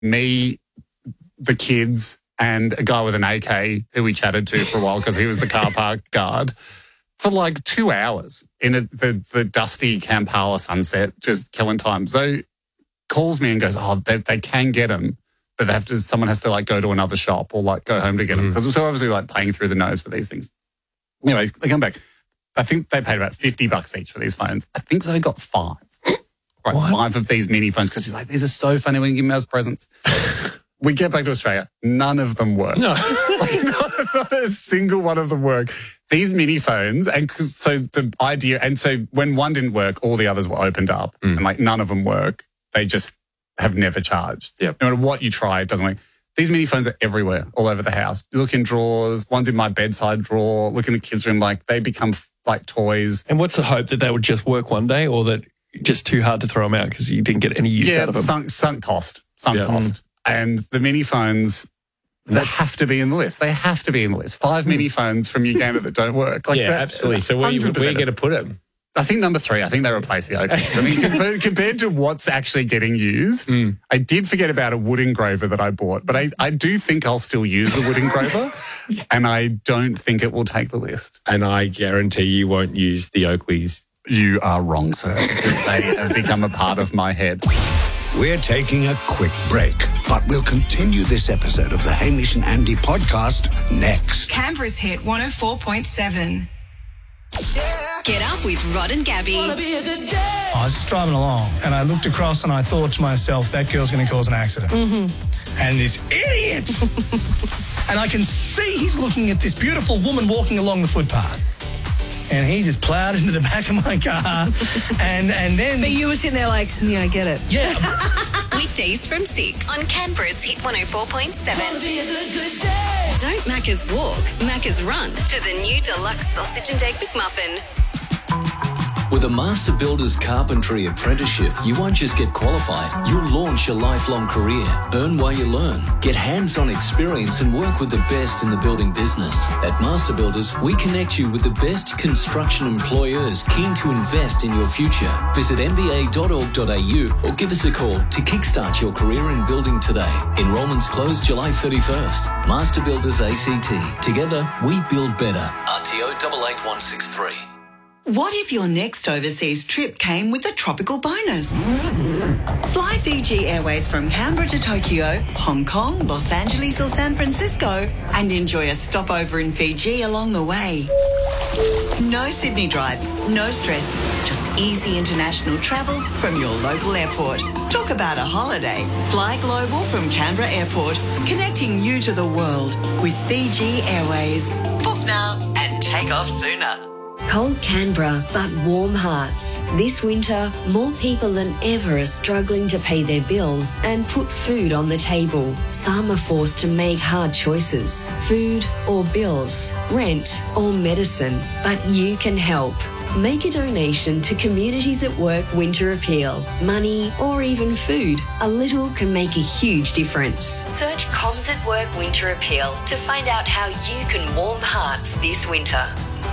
me, the kids, and a guy with an AK who we chatted to for a while because he was the car park guard for like 2 hours in the dusty Kampala sunset, just killing time. So calls me and goes, they can get him, but someone has to like go to another shop or like go home to get him. Because so obviously like paying through the nose for these things. Anyway, they come back. I think they paid about $50 each for these phones. I think so they got 5. Right, what? 5 of these mini phones because he's like, these are so funny when you give me as presents. We get back to Australia. None of them work. No. Not a single one of them work. These mini phones, and so the idea, and so when one didn't work, all the others were opened up and like none of them work. They just have never charged. Yep. No matter what you try, it doesn't work. These mini phones are everywhere, all over the house. You look in drawers, one's in my bedside drawer, look in the kids' room, like they become like toys. And what's the hope that they would just work one day or that just too hard to throw them out because you didn't get any use out of them? Sunk cost. And the mini phones, they have to be in the list. They have to be in the list. 5 mini phones from Uganda that don't work. Like absolutely. So where are you going to put them? I think number 3. I think they replaced the Oakley. I mean, compared to what's actually getting used, I did forget about a wood engraver that I bought, but I do think I'll still use the wood engraver, and I don't think it will take the list. And I guarantee you won't use the Oakleys. You are wrong, sir. They have become a part of my head. We're taking a quick break, but we'll continue this episode of the Hamish and Andy podcast next. Canberra's hit 104.7. Get up with Rod and Gabby. I was just driving along and I looked across and I thought to myself, that girl's going to cause an accident. And this idiot! And I can see he's looking at this beautiful woman walking along the footpath. And he just ploughed into the back of my car. and then... But you were sitting there like, yeah, I get it. Yeah. Weekdays from 6 on Canberra's Hit 104.7. Don't Macca's walk, Macca's run to the new deluxe sausage and egg McMuffin. With a Master Builders Carpentry Apprenticeship, you won't just get qualified, you'll launch a lifelong career. Earn while you learn, get hands-on experience and work with the best in the building business. At Master Builders, we connect you with the best construction employers keen to invest in your future. Visit mba.org.au or give us a call to kickstart your career in building today. Enrollments close July 31st. Master Builders ACT. Together, we build better. RTO 88163. What if your next overseas trip came with a tropical bonus? Fly Fiji Airways from Canberra to Tokyo, Hong Kong, Los Angeles or San Francisco and enjoy a stopover in Fiji along the way. No Sydney drive, no stress, just easy international travel from your local airport. Talk about a holiday. Fly global from Canberra Airport, connecting you to the world with Fiji Airways. Book now and take off sooner. Cold Canberra, but warm hearts. This winter, more people than ever are struggling to pay their bills and put food on the table. Some are forced to make hard choices. Food or bills, rent or medicine. But you can help. Make a donation to Communities at Work Winter Appeal. Money or even food. A little can make a huge difference. Search Coms at Work Winter Appeal to find out how you can warm hearts this winter.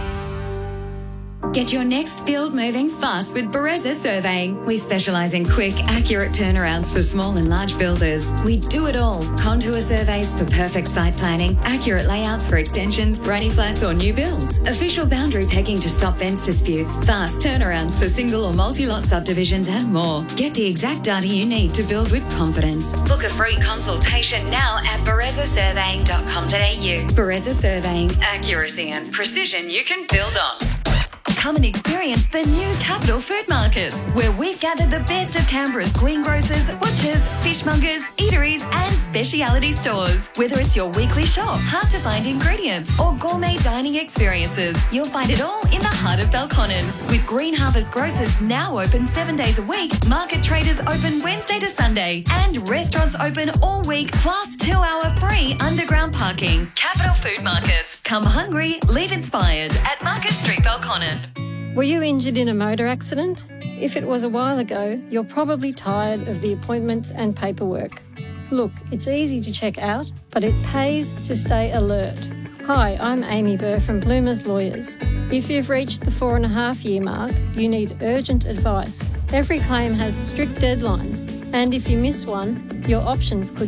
Get your next build moving fast with Bereza Surveying. We specialise in quick, accurate turnarounds for small and large builders. We do it all. Contour surveys for perfect site planning, accurate layouts for extensions, granny flats or new builds, official boundary pegging to stop fence disputes, fast turnarounds for single or multi-lot subdivisions and more. Get the exact data you need to build with confidence. Book a free consultation now at berezasurveying.com.au. Bereza Surveying. Accuracy and precision you can build on. Come and experience the new Capital Food Markets, where we've gathered the best of Canberra's greengrocers, butchers, fishmongers, eateries and speciality stores. Whether it's your weekly shop, hard-to-find ingredients or gourmet dining experiences, you'll find it all in the heart of Belconnen. With Green Harvest Grocers now open 7 days a week, market traders open Wednesday to Sunday and restaurants open all week plus 2-hour free underground parking. Capital Food Markets. Come hungry, leave inspired at Market Street, Belconnen. Were you injured in a motor accident? If it was a while ago, you're probably tired of the appointments and paperwork. Look, it's easy to check out, but it pays to stay alert. Hi, I'm Amy Burr from Bloomers Lawyers. If you've reached the 4.5-year mark, you need urgent advice. Every claim has strict deadlines. And if you miss one, your options could